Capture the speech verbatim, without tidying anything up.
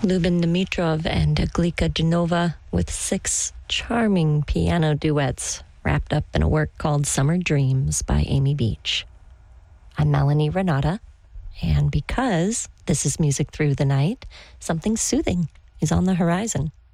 Lubin Dimitrov and Glika Genova with six charming piano duets wrapped up in a work called Summer Dreams by Amy Beach. I'm Melanie Renata, and because this is Music Through the Night, something soothing is on the horizon.